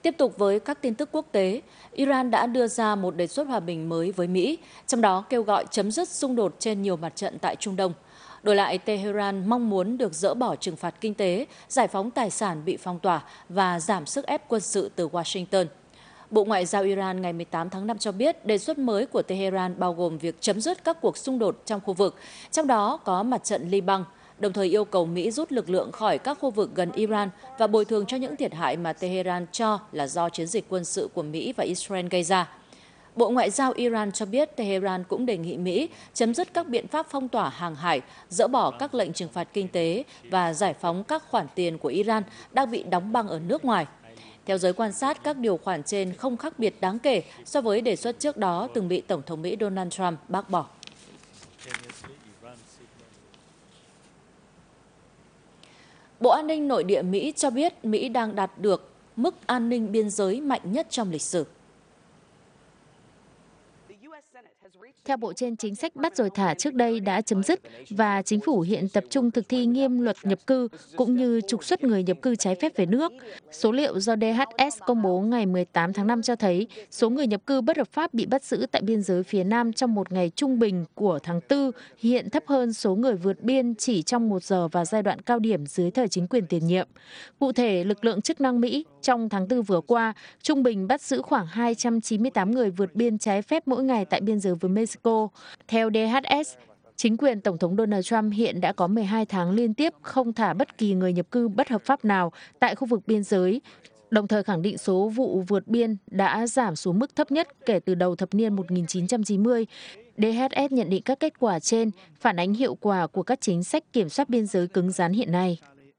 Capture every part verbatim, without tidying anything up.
Tiếp tục với các tin tức quốc tế, Iran đã đưa ra một đề xuất hòa bình mới với Mỹ, trong đó kêu gọi chấm dứt xung đột trên nhiều mặt trận tại Trung Đông. Đổi lại, Tehran mong muốn được dỡ bỏ trừng phạt kinh tế, giải phóng tài sản bị phong tỏa và giảm sức ép quân sự từ Washington. Bộ Ngoại giao Iran ngày mười tám tháng năm cho biết đề xuất mới của Tehran bao gồm việc chấm dứt các cuộc xung đột trong khu vực, trong đó có mặt trận Liban, đồng thời yêu cầu Mỹ rút lực lượng khỏi các khu vực gần Iran và bồi thường cho những thiệt hại mà Tehran cho là do chiến dịch quân sự của Mỹ và Israel gây ra. Bộ Ngoại giao Iran cho biết Tehran cũng đề nghị Mỹ chấm dứt các biện pháp phong tỏa hàng hải, dỡ bỏ các lệnh trừng phạt kinh tế và giải phóng các khoản tiền của Iran đang bị đóng băng ở nước ngoài. Theo giới quan sát, các điều khoản trên không khác biệt đáng kể so với đề xuất trước đó từng bị Tổng thống Mỹ Donald Trump bác bỏ. Bộ An ninh Nội địa Mỹ cho biết Mỹ đang đạt được mức an ninh biên giới mạnh nhất trong lịch sử. Theo Bộ trên, chính sách bắt rồi thả trước đây đã chấm dứt và chính phủ hiện tập trung thực thi nghiêm luật nhập cư cũng như trục xuất người nhập cư trái phép về nước. Số liệu do đê hát ét công bố ngày mười tám tháng năm cho thấy số người nhập cư bất hợp pháp bị bắt giữ tại biên giới phía Nam trong một ngày trung bình của tháng tư hiện thấp hơn số người vượt biên chỉ trong một giờ vào giai đoạn cao điểm dưới thời chính quyền tiền nhiệm. Cụ thể, lực lượng chức năng Mỹ trong tháng tư vừa qua trung bình bắt giữ khoảng hai trăm chín mươi tám người vượt biên trái phép mỗi ngày tại biên giới với Mexico. Theo đê hát ét, chính quyền Tổng thống Donald Trump hiện đã có mười hai tháng liên tiếp không thả bất kỳ người nhập cư bất hợp pháp nào tại khu vực biên giới, đồng thời khẳng định số vụ vượt biên đã giảm xuống mức thấp nhất kể từ đầu thập niên một nghìn chín trăm chín mươi. đê hát ét nhận định các kết quả trên phản ánh hiệu quả của các chính sách kiểm soát biên giới cứng rắn hiện nay.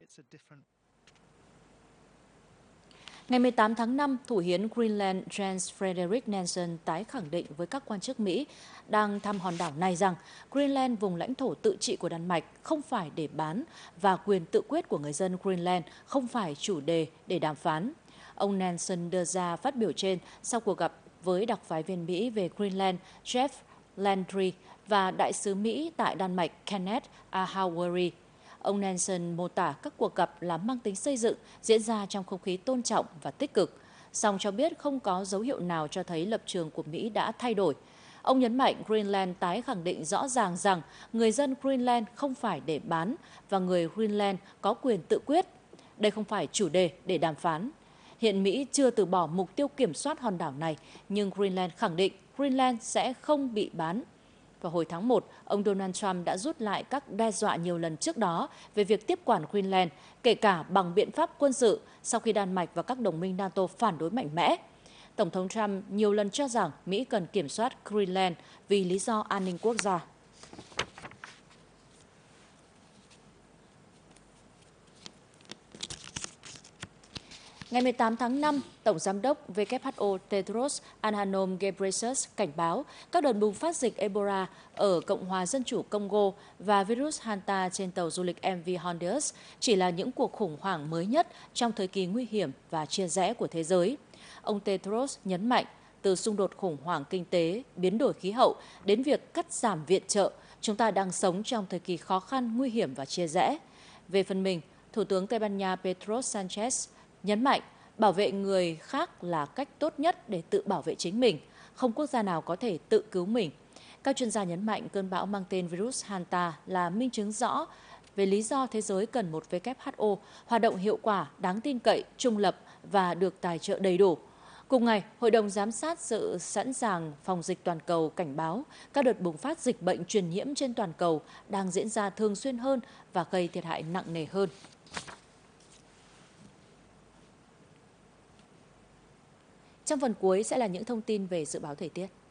Ngày mười tám tháng năm, thủ hiến Greenland Jens Frederik Nansen tái khẳng định với các quan chức Mỹ đang thăm hòn đảo này rằng Greenland, vùng lãnh thổ tự trị của Đan Mạch, không phải để bán và quyền tự quyết của người dân Greenland không phải chủ đề để đàm phán. Ông Nansen đưa ra phát biểu trên sau cuộc gặp với đặc phái viên Mỹ về Greenland Jeff Landry và đại sứ Mỹ tại Đan Mạch Kenneth Ahaueri. Ông Nansen mô tả các cuộc gặp là mang tính xây dựng, diễn ra trong không khí tôn trọng và tích cực, song cho biết không có dấu hiệu nào cho thấy lập trường của Mỹ đã thay đổi. Ông nhấn mạnh Greenland tái khẳng định rõ ràng rằng người dân Greenland không phải để bán và người Greenland có quyền tự quyết. Đây không phải chủ đề để đàm phán. Hiện Mỹ chưa từ bỏ mục tiêu kiểm soát hòn đảo này, nhưng Greenland khẳng định Greenland sẽ không bị bán. Vào hồi tháng một, ông Donald Trump đã rút lại các đe dọa nhiều lần trước đó về việc tiếp quản Greenland, kể cả bằng biện pháp quân sự sau khi Đan Mạch và các đồng minh NATO phản đối mạnh mẽ. Tổng thống Trump nhiều lần cho rằng Mỹ cần kiểm soát Greenland vì lý do an ninh quốc gia. Ngày mười tám tháng năm, Tổng Giám đốc vê kép hát o Tedros Adhanom Ghebreyesus cảnh báo các đợt bùng phát dịch Ebola ở Cộng hòa Dân chủ Congo và virus Hanta trên tàu du lịch em vê Honduras chỉ là những cuộc khủng hoảng mới nhất trong thời kỳ nguy hiểm và chia rẽ của thế giới. Ông Tedros nhấn mạnh, từ xung đột khủng hoảng kinh tế, biến đổi khí hậu đến việc cắt giảm viện trợ, chúng ta đang sống trong thời kỳ khó khăn, nguy hiểm và chia rẽ. Về phần mình, Thủ tướng Tây Ban Nha Pedro Sanchez nhấn mạnh bảo vệ người khác là cách tốt nhất để tự bảo vệ chính mình, không quốc gia nào có thể tự cứu mình. Các chuyên gia nhấn mạnh cơn bão mang tên virus Hanta là minh chứng rõ về lý do thế giới cần một vê kép hát o hoạt động hiệu quả, đáng tin cậy, trung lập và được tài trợ đầy đủ. Cùng ngày, Hội đồng Giám sát sự sẵn sàng phòng dịch toàn cầu cảnh báo các đợt bùng phát dịch bệnh truyền nhiễm trên toàn cầu đang diễn ra thường xuyên hơn và gây thiệt hại nặng nề hơn. Trong phần cuối sẽ là những thông tin về dự báo thời tiết.